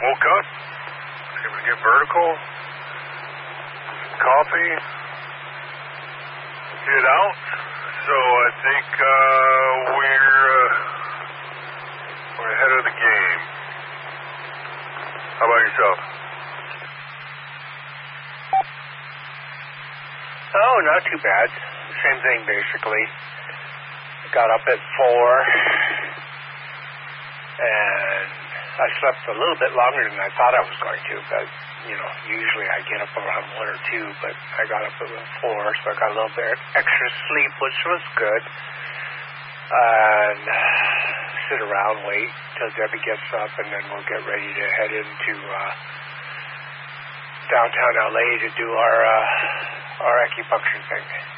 woke up, able to get vertical, coffee, get out. So I think we're ahead of the game. How about yourself? Oh, not too bad. Same thing, basically. Got up at 4, and I slept a little bit longer than I thought I was going to, but, usually I get up around 1 or 2, but I got up at 4, so I got a little bit extra sleep, which was good. And sit around, wait till Debbie gets up, and then we'll get ready to head into downtown LA to do our acupuncture thing.